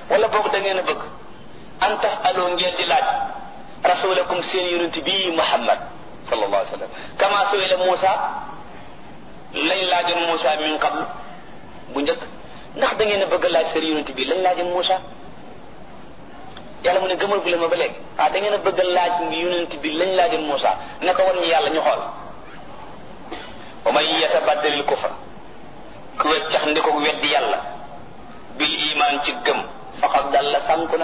wala boog da ngeen a bëgg an tasaloo ngeen di laaj rasulakum seen yonent bi Muhammad sallallahu alayhi wa sallam kama su'ila Musa lañ laajoon Musa min qabl bu njëkk ndax da ngeen a bëgg laaj seen yonent bi lañ laajoon Musa yàlla mu ne gëmal gu leen ma ba léegi da ngeen a bëgg laaj yonent bi lañ laajoon Musa ne ko wan ñu yàlla ñu xool wa man yatabaddalil kufra ku weccax ndi ko weddi yàlla bil iman ci gëm faqad dalla sànku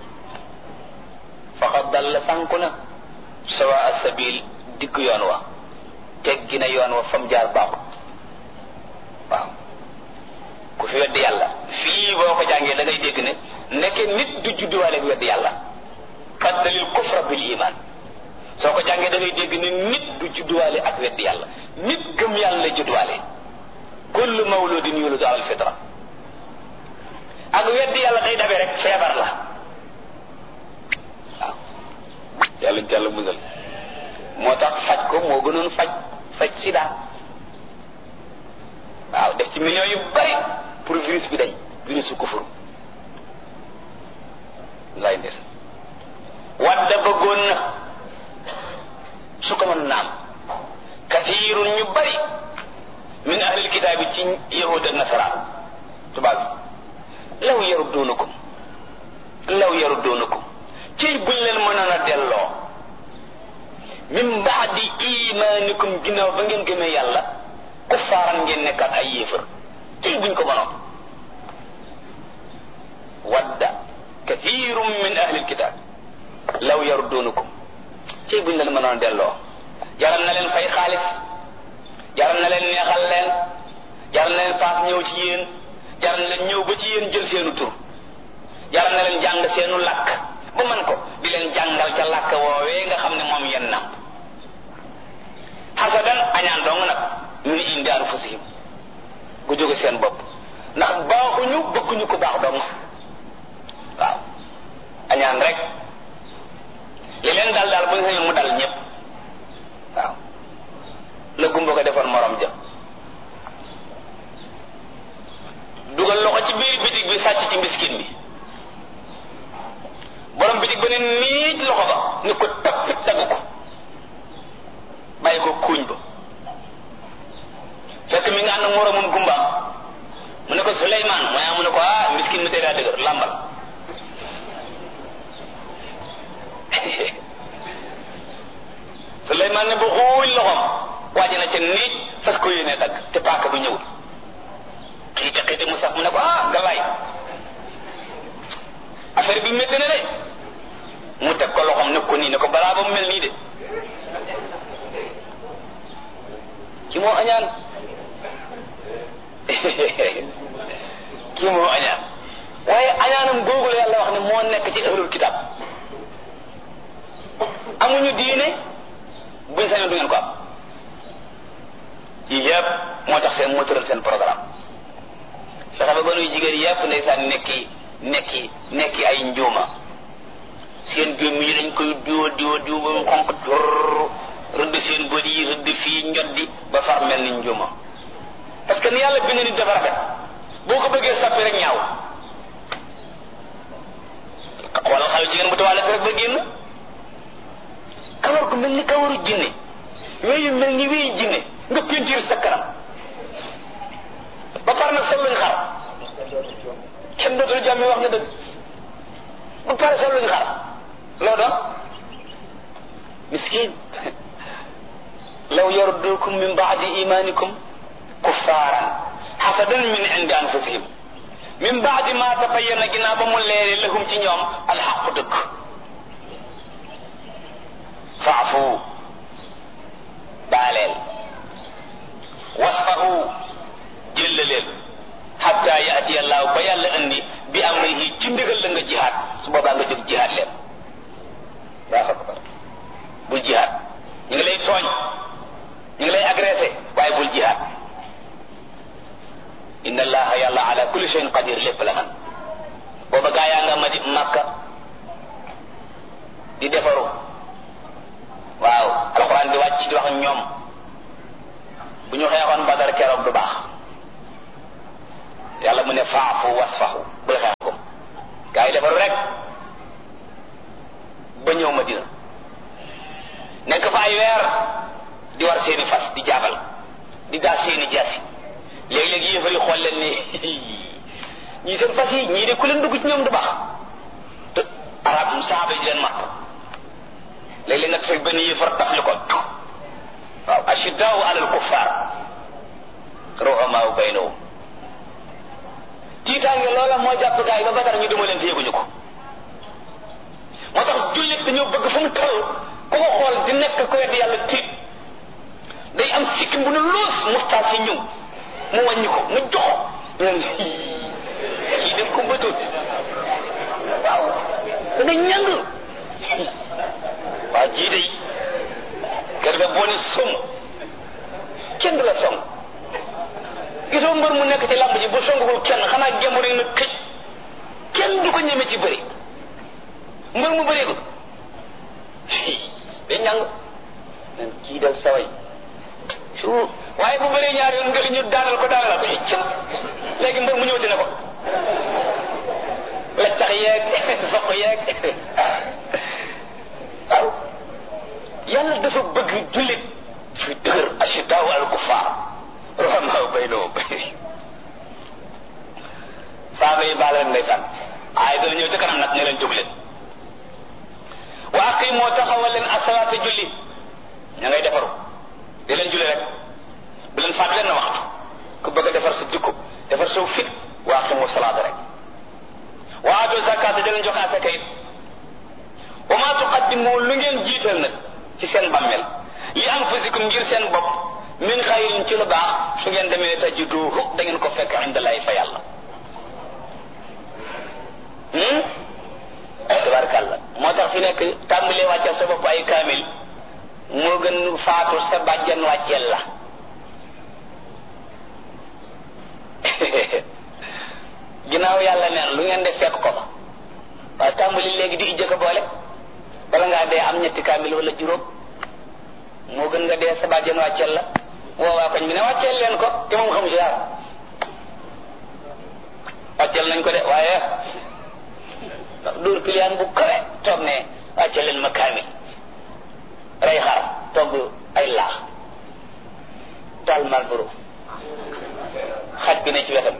na sawa as-sabil digg yoon wa teggi na yoon wa fam jaar baaxut waaw ku fi weddi yàlla fii boo ko jàngee da ngay dégg ne nekke nit du judduwaale ak weddi yàlla baddalil kufra bil iman soo ko jàngee da ngay dégg ne nit du judduwaale ak weddi yàlla nit gëm yàlla la judduwaale kullu mawludin yuladu ala alfitra ak weddi yàlla day dabe rek feebar la waaw yàlla jàll musal moo tax faj ko moo gënoon faj sida waaw def ci millions yu bari pour virus bi dañ virus su kufur lay des wadda bëggoon na su ko mën naam kathirun ñu bari min ahlil kitaab yi ci yahud ak nasaraan tubaab bi law yarudduunakum ciy buñ leen mënoon a delloo min baadi imaanikum ginnaaw ba ngeen gëmee yàlla kuffaaran ngeen nekkaat ay yéefar ciy buñ ko mënoon wadda kathirun min ahlil kitaab law yarudduunakum ciy buñ leen mënoon a delloo jaral na leen fay xaalis jaral na leen neexal leen jaral na leen paas ñëw ci yéen jaral na leen ñëw ba ci yéen jël seenu tur jaral na leen jàng seenu làkk ba man ko di leen jàngal ca làkk woowee nga xam ne moom yenn na xasadan añaan dong nag min indi anfusihim gu jóge seen bopp ndax baaxuñu bëgguñu ko baax dong waaw añaan rek li leen daal bu ñu sañoon mu dal ñëpp waaw la gumba ko defoon morom ja dugal loxo ci biir bitig bi sàcc ci miskin bi borom bitig ba ne niit loxo ba ni ko tappit dagg ko bàyyi ko kuuñ ba fekk mi nga ànd ak moromum gumbaam mu ne ko Souleymane mu ne ko miskin mi tey daa dëgër làmbal Souleymane ne ba xuuñ loxoom waaji na ca niit fas ko yéene dagg te paaka bi ñëwul xiite mu sax mu ne ko galaay affaire bi métti na de mu teg ko loxoom ne ko nii ne ko balaa ba mu mel nii de ki moo añaan kii moo añaan waaye añaanam googu la yàlla wax ne moo nekk ci ahlul kitab amuñu diine buñ sañoon du ngeen ko am yii yëpp moo tax seen moo tëral seen programme fexe ba gënuy jigéen yëpp ndeysaan nekki ay njuuma seen gémmi yi dañ koy diwa ba mu xonq rëdd seen bët yi rëdd fii njoddi ba far mel ni njuuma parce que ni yàlla bind nit dafa rafet boo ko bëggee sappi rek ñaaw xoolal xale jigéen bu tawaale rek ba génn kawar gu mel ni kawaru jinne weyu mel ni weyu jinne nga pentiir sa kanam ba pare nag sol luñ xar kenn dootul jàmme wax nga dëgg ba pare sol luñ xar loo doon miskin law yaruddukum min ba'di imanikum kuffaran hasadan min indi anfusihim min ba'di ma tabayyana ginnaaw ba mu leere lahum ci ñoom alxaqu dëgg faafu baaleel wasfahu jëllaleel hatta yaati allahu ba yàlla andi bi amrihi ci ndigal la nga jihaad su boobaa nga jóg jihaad leen yaa akbar bul jihaad ñu ngi lay tooñ ñu ngi lay agressé waaye bul jihaad inna allaha yàlla ala kulli shay'in qadir lépp la man booba gaa yaa nga madi makka di defaru waaw alxuraan di wàcc di wax ak ñoom bu ñu xeexoon badar keroog du baax yàlla mu ne faafu wasfahu bul xeex ko gaa ñii seen fas yi ñii de ku leen dugg ci ñoom du baax te arab saaba yi di leen matt léeg-léeg nga teg benn yëfar tafli ko waaw ashiddaau alal kuffaar ruhamaa baynahum tiitaange loola moo jàpp gaay ba Badar ñu duma leen te yëguñu ko moo tax jullit dañoo bëgg fu mu toll ku ko xool di nekk ko wedd yàlla tiit day am sikkim bu ne loos mustaas yi ñëw mu wàññi ko mu joxo ñoom kii dem ko mbëtul waaw da nga ñàng waaw jii day kër ga boo ni som kenn du la song gisoo mbër mu nekk ci làmb ji bu songul kenn xanaa gémmu rek na këj kenn du ko ñeme ci bëri mbër mu bëree ko day ñàng nen kii del saway su waaye bu bëree ñaar yoon nga li ñu daanal ko daanal ko cëm léegi mbër mu ñëw dina ko la tax yeeg soq yeeg waaw yàlla dafa bëgg jullit fi dëgër ashiddaau al kuffaar ruhamaa baynahum saaba yi baal leen ndeysaan ay dana ñëw ci kanam nag ne leen jóg leen wa aqiimoo taxawal leen asalaata julli ña ngay defaru di leen julli rek bu leen faat leen na waxtu ku bëgg a defar sa jikko defar sa fit wa aqiimoo salaata rek wa aatu zakaata di leen jox asaka it wa maa tuqaddimu lu ngeen jiital nag ci seen bàmmeel li anfusikum ngir seen bopp min xayrin ci lu baax su ngeen demee tajiduhu da ngeen ko fekk indallahi fa yàlla tabarkàlla moo tax fi nekk tàmbalee wàcceel sa bopp ay kaamil moo gën faatu sa bàjjan wàcceel la ginnaaw yàlla neen lu ngeen def fekk ko fa waaye tàmbali léegi di jëkk boole bala ngaa dee am ñetti kaamil wala juróom moo gën nga dee sa bàjjan wàcceel la woowaa koñ bi ne wàcceel leen ko te moom xamu ci dara wàcceel nañ ko de waaye dóor piliyaan bu kawe toog ne wàcceel leen ma kaamil rey xaar togg ay laax taal Malboro xaj bi ne ci wetam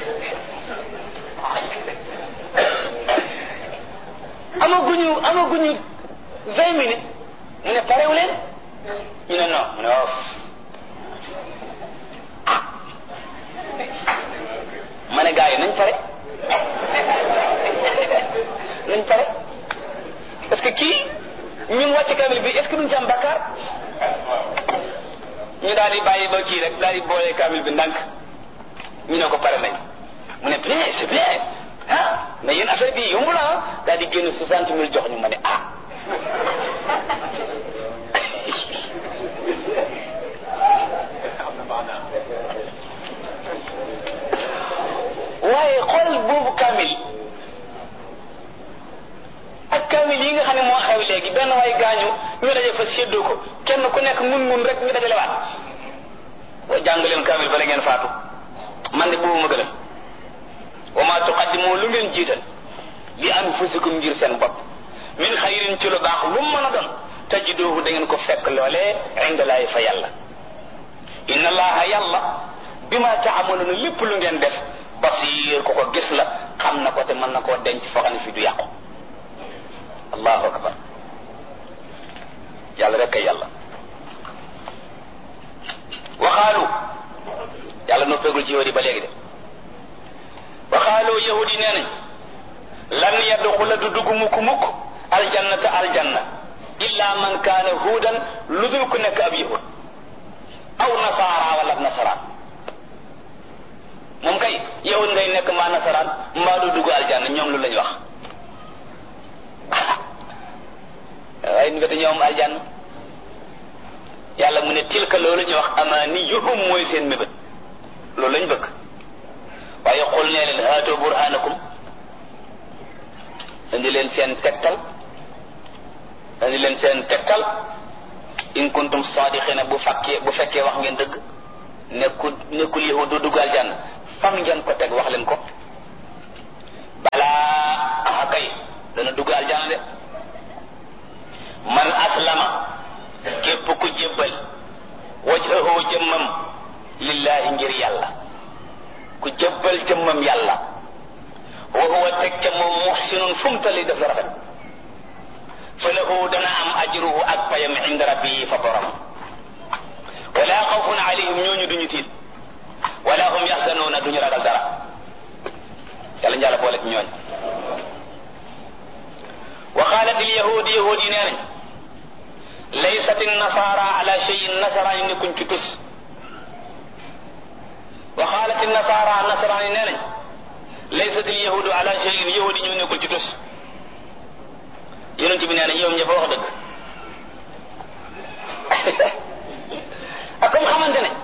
amaguñu 20 minutes mu ne parewu leen ñu ne non mu ne of ma ne gars yi nañ pare parce que kii ñun wàcc kamil bi est ce que duñ ci am bakkaar ñu daal di bàyyi ba kii rek daal di boole kamil bi ndànk ñu ne ko pare nañ mu ne bien c'est bien ah mais yéen affaire bi yomb la daal di génn 60 000 jox ñu ma ne ah waaye xool boobu kamil ak kamil yi nga xam ne moo xew léegi benn waay gaañu ñu daje fa séddoo ko kenn ku nekk mun rek ñu dajale waat wa jàng leen kamil bala ngeen faatu man de boobu ma gënal wa ma tuqaddimu lu ngeen jiital li anfusikum ngir seen bopp min xayrin ci lu baax lu mën a doon tajiduhu da ngeen ko fekk loolee indallaahi fa yàlla inna allaha yàlla bima taamaluuna lépp lu ngeen def basir ko ko gis la xam na ko te mën na koo denc foo xam ne fi du yàqu allahu akbar yàlla rek kay yàlla waxaalu yàlla noppeegul ci yahudi ba léegi de waxaalu yahudi nee nañ lan yadxula du dugg mukk aljannata aljanna illa man kaana huudan lu dul ku nekk ab yahud aw nasaara wala ab nasaraan moom kay yahud ngay nekk maa nasaraan mbaa du dugg aljanna ñoom lu lañ wax waaye ni bete ñoom aljanna yàlla mu ne tilka loolu ñu wax amaniyuhum mooy seen mébét loolu lañ bëgg waaye xul nee leen haatoo burhanakum indi leen seen tegtal in kuntum sadiqina bu fekkee wax ngeen dëgg nekkul yahud du dugg aljanna fam ngeen ko teg wax leen ko balaa aha kay dana dugg aljanna de man aslama képp ku jébbal wajhahu jëmmam lillahi ngir yàlla ku jébbal jëmmam yàlla fu mu tali def la rafet fa lahu dana am ajruhu ak payam inda rabbi fa borom wala xawfun alayhim ñooñu duñu tiit wala hum yaxzanuuna duñu ragal dara yàlla njàlla boole ci ñooñ wa qalat al yahud yahud yi nee nañ laysat an nasara ala shay'in nasaraan nekkuñ ci tus wa qalat an nasara nasaraan nee nañ laysat al yahud ala shay'in yahud yi ñu nekkul ci tus yonent bi nee na yow ñëpp wax dëgg ak comme xamante ne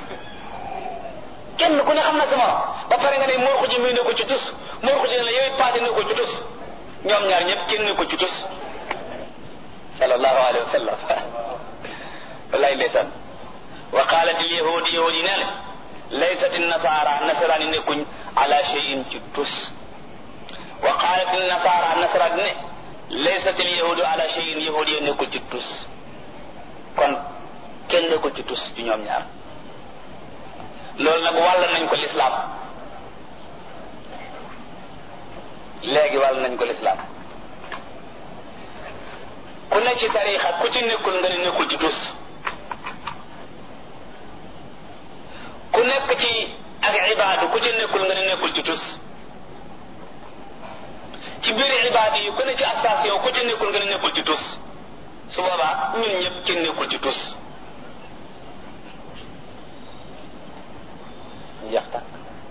kenn ku ne xam na sama ba pare nga ne moo ko ji muy ne ko ci tus moo ko ji ne la yow paase ne ko ci tus ñoom ñaar ñëpp kenn ne ko ci tus sallallahu alayhi wa sallam wallahi ndeysaan wa qalat al yahud yahud yi nee na laysat an nasara nasaraan yi nekkuñ ala shay'in ci tus wa qalat an nasara nasaraan ne laysat al yahudu ala shay'in yahud yi nekkul ci tus kon kenn nekkul ci tus ci ñoom ñaar loolu nag wàll nañ ko lislaam léegi wàll nañ ko lislaam ku ne ci tariixa ku ci nekkul nga ne nekkul ci tus ku nekk ci ak ibaadu ku ci nekkul nga ne nekkul ci tus ci biir ibaadu yi ku ne ci station ku ci nekkul nga ne nekkul ci tus su boobaa ñun ñëpp kenn nekkul ci tus jeex tàkk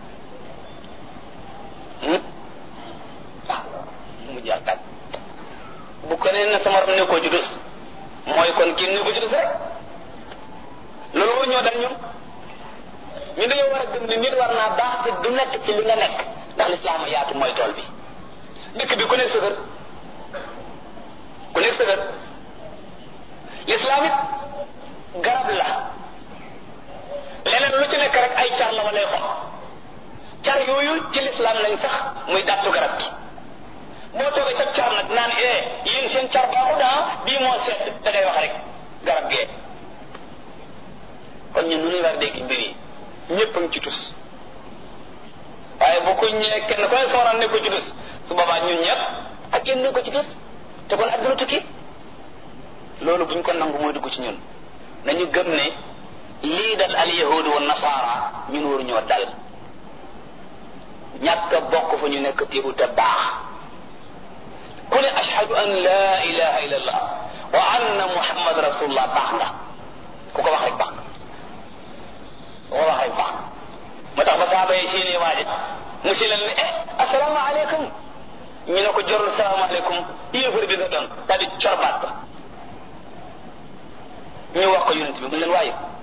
mu jeex tàkk bu ko nee na sama ram nekkoo ci tus mooy kon kenn nekkul ci tus rek loolu woo ñoo dal ñun ñu dañoo war a gëm ni nit war naa baax te du nekk ci li nga nekk ndax lislaam a yaatu mooy tool bi dëkk bi ku nekk sëgër ku nekk sëgër lislaam it garab la leneen lu ci nekk rek ay car la walay xob car yooyu ci lislaam lañ sax muy dàttu garab gi boo toogee sa car nag naan yéen seen car baaxu daa bii moo seet da ngay wax rek garab gee kon ñun nu ñuy war a dégg mbir yi ñëpp a ngi ci tus waaye bu ko ñëwee kenn ku ne sooraan ne ko ci tus su boobaa ñun ñëpp ak kenn ne ko ci tus te kon adduna tukki loolu buñ ko nangu mooy dugg ci ñun nañu gëm ne lii dal al yahudu wa nasaara ñun waru ñoo dal ñàkk a bokk fa ñu nekk tiibu te baax ku ne ashhadu an la ilaha illa allah wa anna muhammad rasulullah baax nga ku ko wax rek baax nga ku ko wax rek baax nga moo tax ba saaba yi séenee waaje mu si leen ne assalaamu aleykum ñu ne ko jorul salaamu aleykum yéefar bi nga doon c'est-à-dire corbaat ba ñu wax ko yonent bi mu leen waaye